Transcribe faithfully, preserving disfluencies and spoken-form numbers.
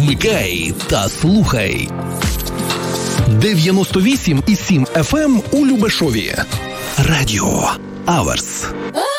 Вмикай та слухай. дев'яносто вісім і сім еф ем у Любешові. Радіо Аверс.